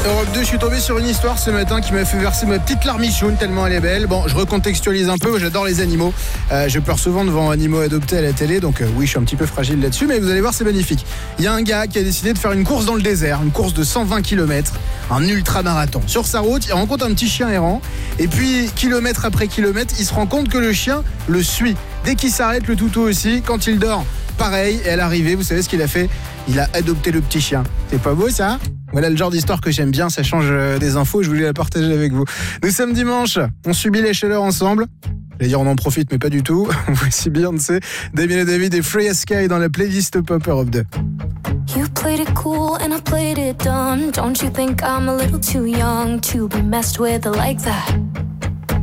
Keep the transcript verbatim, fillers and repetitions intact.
Europe deux, je suis tombé sur une histoire ce matin qui m'a fait verser ma petite larmichoune tellement elle est belle. Bon, je recontextualise un peu, j'adore les animaux. Euh, je pleure souvent devant animaux adoptés à la télé, donc euh, oui, je suis un petit peu fragile là-dessus, mais vous allez voir, c'est magnifique. Il y a un gars qui a décidé de faire une course dans le désert, une course de cent vingt kilomètres, un ultra-marathon. Sur sa route, il rencontre un petit chien errant, et puis kilomètre après kilomètre, il se rend compte que le chien le suit. Dès qu'il s'arrête, le toutou aussi. Quand il dort, pareil. Et à l'arrivée, vous savez ce qu'il a fait ? Il a adopté le petit chien. C'est pas beau ça ? Voilà le genre d'histoire que j'aime bien, ça change des infos, je voulais la partager avec vous. Nous sommes dimanche, on subit les chaleurs ensemble. J'allais dire on en profite, mais pas du tout. Voici Beyoncé, Damien et David et Free as Sky dans la playlist Pop Europe deux. You played it cool and I played it dumb. Don't you think I'm a little too young to be messed with like that?